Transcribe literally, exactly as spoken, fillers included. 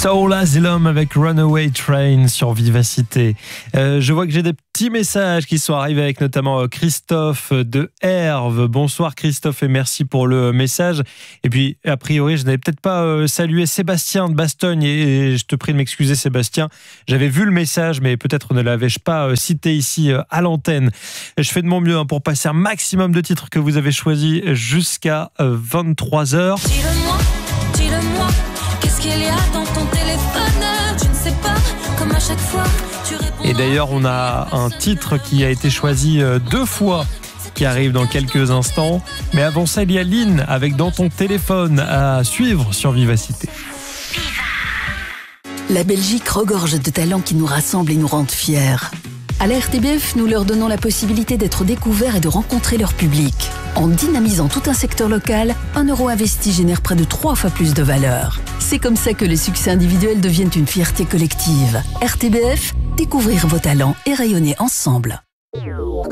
Soul Asylum avec Runaway Train sur Vivacité. Euh, je vois que j'ai des petits messages qui sont arrivés avec notamment Christophe de Herve. Bonsoir Christophe et merci pour le message. Et puis a priori je n'avais peut-être pas euh, salué Sébastien de Bastogne et, et je te prie de m'excuser Sébastien. J'avais vu le message mais peut-être ne l'avais-je pas euh, cité ici euh, à l'antenne. Je fais de mon mieux hein, pour passer un maximum de titres que vous avez choisis jusqu'à euh, vingt-trois heures. Dis-le-moi, dis-le-moi. Qu'est-ce qu'il y a dans ton téléphone? Tu ne sais pas, comme à chaque fois tu réponds. Et d'ailleurs on a un titre qui a été choisi deux fois qui arrive dans quelques instants. Mais avant ça il y a Lynn avec Dans ton téléphone à suivre sur Vivacité. La Belgique regorge de talents qui nous rassemblent et nous rendent fiers. À la R T B F, nous leur donnons la possibilité d'être découverts et de rencontrer leur public. En dynamisant tout un secteur local, un euro investi génère près de trois fois plus de valeur. C'est comme ça que les succès individuels deviennent une fierté collective. R T B F, découvrir vos talents et rayonner ensemble.